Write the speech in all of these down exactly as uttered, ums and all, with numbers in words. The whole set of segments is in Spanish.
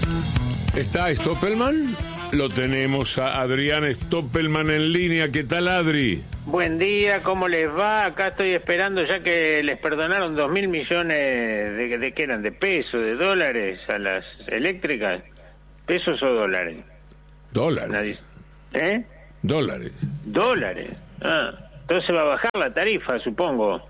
¿Está Stoppelman? Lo tenemos a Adrián Stoppelman en línea. ¿Qué tal, Adri? Buen día, ¿cómo les va? Acá estoy esperando, ya que les perdonaron dos mil millones de, de ¿qué eran? ¿De pesos, de dólares a las eléctricas? ¿Pesos o dólares? Dólares. Nadie... ¿Eh? Dólares. Dólares. Ah, entonces va a bajar la tarifa, supongo.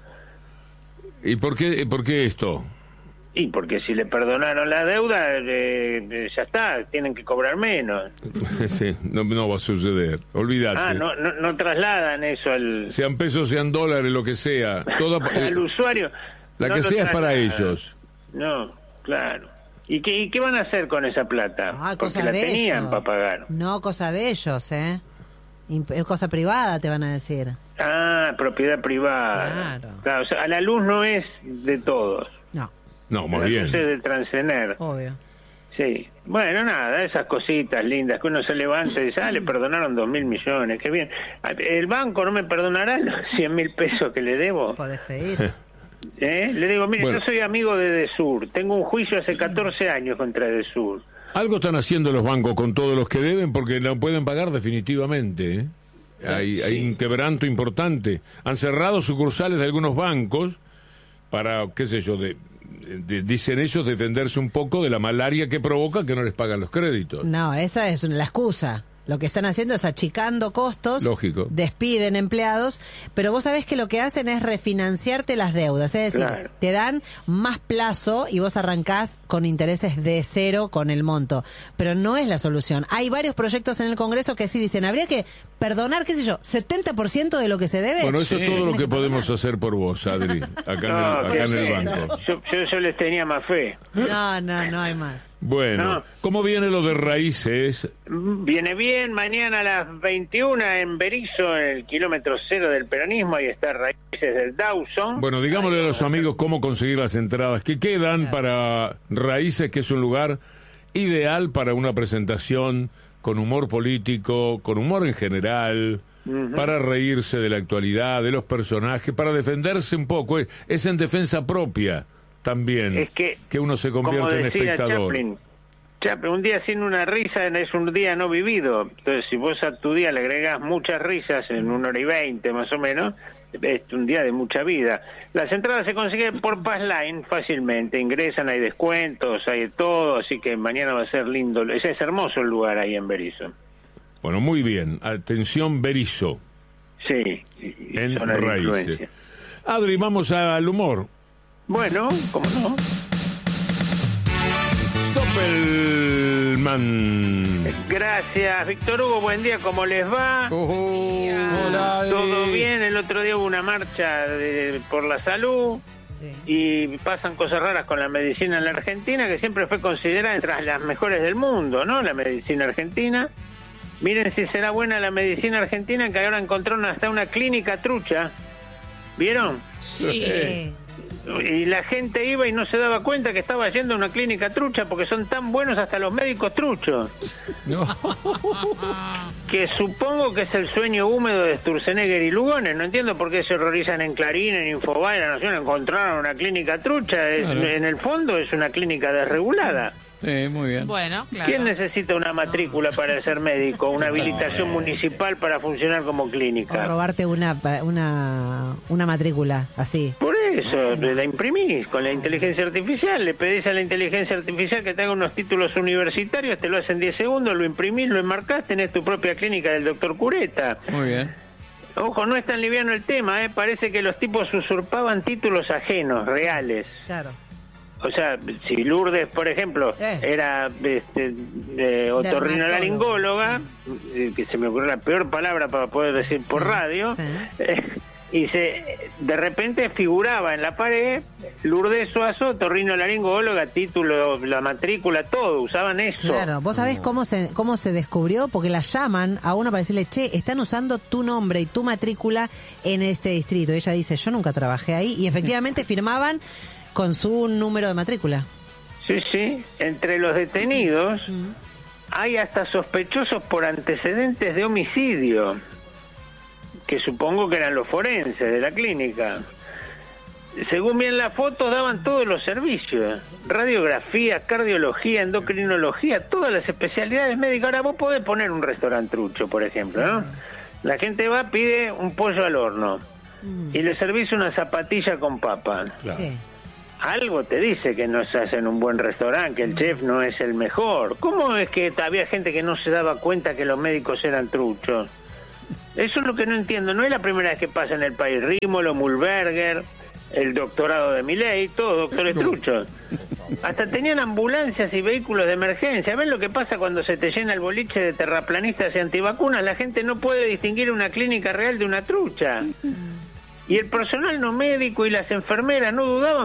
¿Y por qué, por qué esto? Y porque si le perdonaron la deuda, eh, eh, ya está, tienen que cobrar menos. Sí, no, no va a suceder, olvídate. Ah, no, no, no trasladan eso al... Sean pesos, sean dólares, lo que sea. Toda, al eh, usuario. La no que sea es para trasladan. ellos. No, claro. ¿Y qué, ¿Y qué van a hacer con esa plata? Ah, Porque cosa la de tenían ellos. para pagar. No, cosa de ellos, ¿eh? Imp- Es cosa privada, te van a decir. Ah, propiedad privada. Claro. Claro, o sea, a la luz no es de todos. No, No, muy La bien. luz es de Transener. obvio. Sí. Bueno, nada, esas cositas lindas que uno se levanta y dice, ah, le perdonaron dos mil millones, qué bien. ¿El banco no me perdonará los cien mil pesos que le debo? Podés pedir. ¿Eh? Le digo, mire, Bueno. yo soy amigo de Desur, tengo un juicio hace catorce años contra Desur. Algo están haciendo los bancos con todos los que deben porque no pueden pagar definitivamente, ¿eh? Hay, hay un quebranto importante. Han cerrado sucursales de algunos bancos para, qué sé yo, de, de- dicen ellos, defenderse un poco de la malaria que provoca que no les pagan los créditos. No, esa es la excusa. Lo que están haciendo es achicando costos, Lógico. despiden empleados, pero vos sabés que lo que hacen es refinanciarte las deudas, es decir, Claro. te dan más plazo y vos arrancás con intereses de cero con el monto, pero no es la solución. Hay varios proyectos en el Congreso que sí dicen, habría que perdonar, qué sé yo, setenta por ciento de lo que se debe. Bueno, eso es todo lo Tiene que perdonar. podemos hacer por vos, Adri, acá en el, No, acá en el perfecto. banco. Yo, yo, yo les tenía más fe. No, no, no hay más. Bueno, No. ¿cómo viene lo de raíces? Viene bien, mañana a las veintiuna en Berizo, en el kilómetro cero del peronismo, ahí está Raíces del Dawson. Bueno, digámosle a los amigos cómo conseguir las entradas que quedan para Raíces, que es un lugar ideal para una presentación con humor político, con humor en general, Ujú. para reírse de la actualidad, de los personajes, para defenderse un poco. Es, es en defensa propia también Es que, uno se como convierte en decía espectador. Chaplin, Chaplin, un día sin una risa es un día no vivido. Entonces, si vos a tu día le agregás muchas risas en una hora y veinte más o menos, es un día de mucha vida. Las entradas se consiguen por Passline fácilmente, ingresan, hay descuentos, hay de todo, así que mañana va a ser lindo. Ese es hermoso el lugar ahí en Berizo. Bueno, muy bien. Atención, Berizo, Sí, y- y en zona de Raíces. influencia. Adri, vamos al humor. Bueno, ¿cómo no? Stoppelman. Gracias, Víctor Hugo, buen día, ¿cómo les va? Hola, ¿Todo Adri. bien? El otro día hubo una marcha de- por la salud Sí. y pasan cosas raras con la medicina en la Argentina, que siempre fue considerada entre las mejores del mundo, ¿no? La medicina argentina. Miren si será buena la medicina argentina, que ahora encontraron hasta una clínica trucha. ¿Vieron? Sí. Y la gente iba y no se daba cuenta que estaba yendo a una clínica trucha, porque son tan buenos hasta los médicos truchos. No. Que supongo que es el sueño húmedo de Sturzenegger y Lugones. No entiendo por qué se horrorizan en Clarín, en Infobae, La Nación, encontraron una clínica trucha. Es- Claro. En el fondo es una clínica desregulada. Sí, muy bien. Bueno, claro. ¿Quién necesita una matrícula para ser médico? Una habilitación municipal para funcionar como O clínica. robarte una, una, una matrícula, así. Por eso, la imprimís con la inteligencia artificial, le pedís a la inteligencia artificial que te haga unos títulos universitarios, te lo hacen diez segundos, lo imprimís, lo enmarcás, tenés tu propia clínica del doctor Cureta. Muy bien. Ojo, no es tan liviano el tema, ¿eh? Parece que los tipos usurpaban títulos ajenos, reales. Claro. O sea, si Lourdes, por ejemplo, Eh. era este, eh, otorrinolaringóloga, eh, que se me ocurrió la peor palabra para poder decir por Sí, radio, sí. eh, y se de repente figuraba en la pared Lourdes Suazo, otorrinolaringóloga, título, la matrícula, todo, usaban eso. Claro, vos sabés cómo se cómo se descubrió, porque la llaman a uno para decirle, che, están usando tu nombre y tu matrícula en este distrito. Y ella dice, yo nunca trabajé ahí, y efectivamente firmaban con su número de matrícula. Sí, sí, entre los detenidos hay hasta sospechosos por antecedentes de homicidio, que supongo que eran los forenses de la clínica. según bien las fotos, daban todos los servicios. Radiografía, cardiología, endocrinología, todas las especialidades médicas. Ahora vos podés poner un restaurante trucho, por ejemplo, ¿no? La gente va, pide un pollo al horno mm. y le servís una zapatilla con papa. Claro. Sí. Algo te dice que no se hace en un buen restaurante, que el chef no es el mejor. ¿Cómo es que había gente que no se daba cuenta que los médicos eran truchos? Eso es lo que no entiendo. No es la primera vez que pasa en el país. Rímolo, Mulberger, el doctorado de Milei, todos doctores truchos. Hasta tenían ambulancias y vehículos de emergencia. ¿Ven lo que pasa cuando se te llena el boliche de terraplanistas y antivacunas? La gente no puede distinguir una clínica real de una trucha. Y el personal no médico y las enfermeras no dudaban